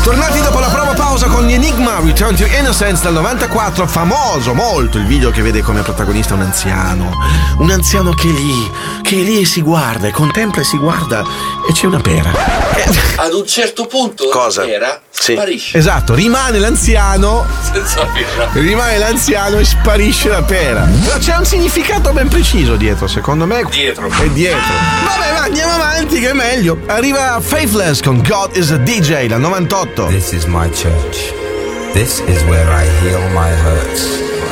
Tornati dopo la prova pausa con gli Enigma, Return to Innocence del 94, famoso molto il video che vede come protagonista un anziano che lì si guarda e contempla e si guarda e c'è una pera. Ad un certo punto cosa? La pera sparisce. Esatto, rimane l'anziano e sparisce la pera. Però c'è un significato ben preciso dietro, secondo me. Dietro. Vabbè, ma andiamo avanti che è meglio. Arriva Faithless con God is a DJ dal 98. This is my church. This is where I heal my hurts.